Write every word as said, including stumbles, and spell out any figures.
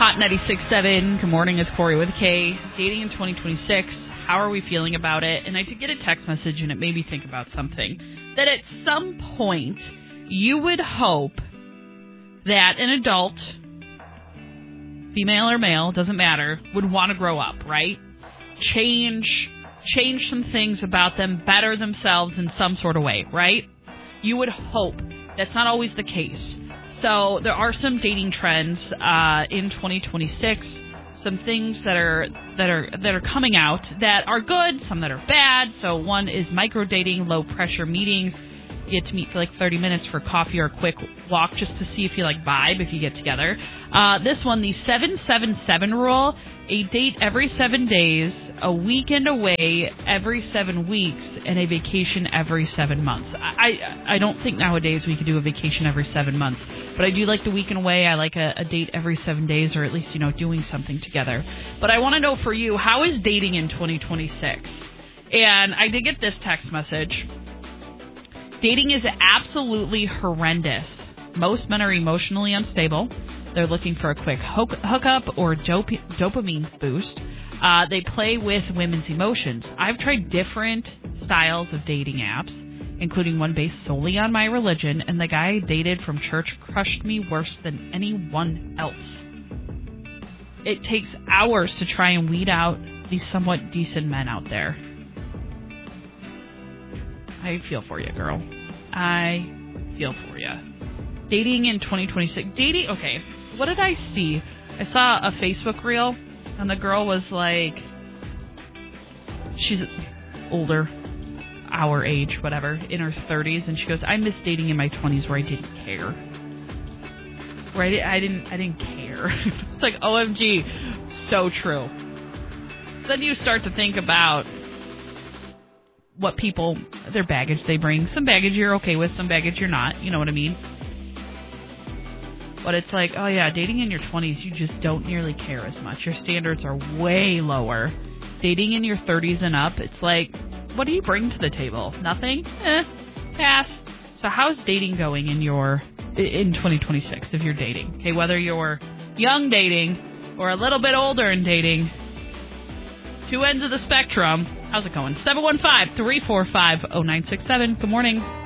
Hot ninety-six point seven. Good morning. It's Corey with K. Dating in twenty twenty-six. How are we feeling about it? And I did get a text message, and it made me think about something. That at some point, you would hope that an adult, female or male, doesn't matter, would want to grow up, right? Change, change some things about them, better themselves in some sort of way, right? You would hope. That's not always the case. So there are some dating trends uh, in twenty twenty-six. Some things that are that are that are coming out that are good, some that are bad. So one is micro dating, low pressure meetings. You get to meet for like thirty minutes for coffee or a quick walk just to see if you like vibe if you get together. Uh, this one, the seven seven seven rule, a date every seven days, a weekend away every seven weeks, and a vacation every seven months. I, I, I don't think nowadays we could do a vacation every seven months, but I do like the weekend away. I like a, a date every seven days or at least, you know, doing something together. But I want to know for you, how is dating in twenty twenty-six? And I did get this text message. Dating is absolutely horrendous. Most men are emotionally unstable. They're looking for a quick hook- hookup or dop- dopamine boost. Uh, they play with women's emotions. I've tried different styles of dating apps, including one based solely on my religion, and the guy I dated from church crushed me worse than anyone else. It takes hours to try and weed out these somewhat decent men out there. I feel for you, girl. I feel for you. Dating in twenty twenty-six. Dating, okay, what did I see? I saw a Facebook reel, and the girl was like, she's older, our age, whatever, in her thirties, and she goes, I miss dating in my twenties where I didn't care. Where I, di- I didn't, I didn't care. It's like, O M G, so true. So then you start to think about what people, their baggage they bring. Some baggage you're okay with, some baggage you're not. You know what I mean? But it's like, oh yeah, dating in your twenties, you just don't nearly care as much. Your standards are way lower. Dating in your thirties and up, it's like, what do you bring to the table? Nothing? Eh, pass. So how's dating going in your, in twenty twenty-six if you're dating? Okay, whether you're young dating or a little bit older in dating, two ends of the spectrum. How's it going? seven one five, three four five, zero nine six seven. Good morning.